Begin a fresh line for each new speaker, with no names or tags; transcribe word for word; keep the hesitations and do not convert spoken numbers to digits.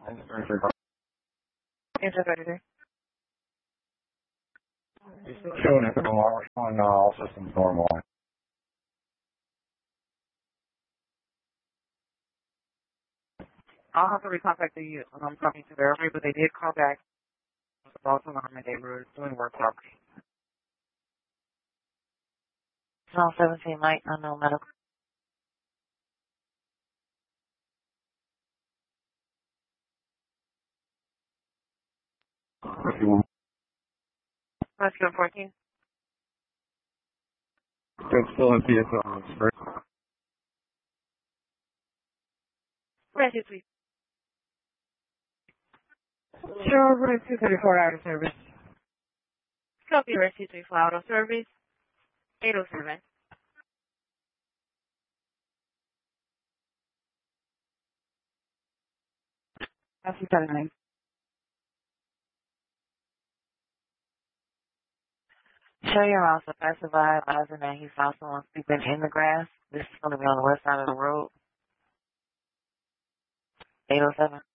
Engine thirty-three.
It's still showing it on, on uh, all systems normal.
I'll have to recontact the um, company to verify, but they did call back about some harm and they were doing work property.
Zone seventeen, Mike, unknown medical.
Rescue fourteen.
It's still in P S O.
Rescue three. Sure, Rescue thirty-four out of service. Copy Rescue three for out of service. eight oh seven. Rescue thirty-nine.
Show your also specified advising that he saw someone sleeping in the grass. This is going to be on the west side of the road. eight oh seven.